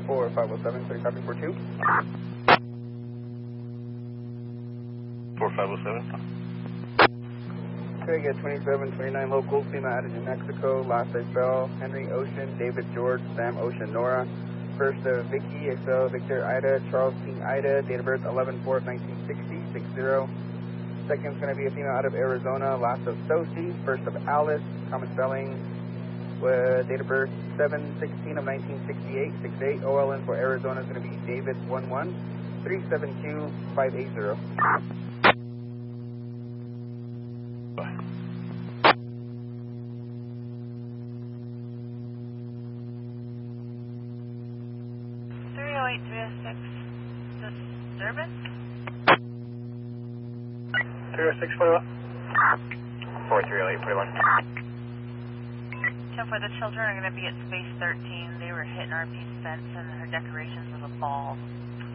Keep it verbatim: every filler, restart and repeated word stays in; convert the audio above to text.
four five oh seven, clear copy for two. four five oh seven. Okay, get twenty-seven twenty-nine local, FEMA out of New Mexico, last I spell, Henry Ocean, David George, Sam Ocean, Nora. First of Vicky, Excel, Victor, Ida, Charles King, Ida, date of birth eleven four nineteen sixty, six zero. Second's going to be a female out of Arizona, last of Sophie. First of Alice, common spelling, with date of birth seven sixteen of nineteen sixty-eight, six eight. O L N for Arizona is going to be David one one three seven two five eight zero. three oh eight, three oh six, disturbance? three oh six, forty-one. four three oh eight, forty-one. ten for the children are going to be at space thirteen. They were hitting our piece fence and her decorations was a ball.